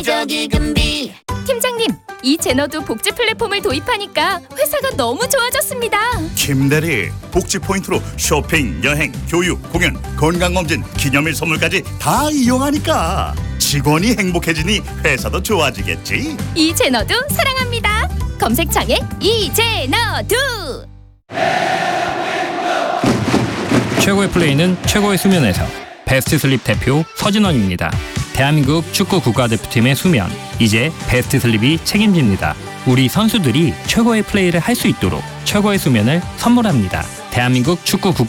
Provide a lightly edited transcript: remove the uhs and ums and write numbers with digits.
기저귀 팀장님, 이 제너도 복지 플랫폼을 도입하니까 회사가 너무 좋아졌습니다. 김대리, 복지 포인트로 쇼핑, 여행, 교육, 공연, 건강검진, 기념일 선물까지 다 이용하니까 직원이 행복해지니 회사도 좋아지겠지. 이 제너도 사랑합니다. 검색창에 이제너도. 최고의 플레이는 최고의 수면에서. 베스트 슬립 대표 서진원입니다. 대한민국 축구 국가대표팀의 수면, 이제 베스트 슬립이 책임집니다. 우리 선수들이 최고의 플레이를 할 수 있도록 최고의 수면을 선물합니다. 대한민국 축구 국가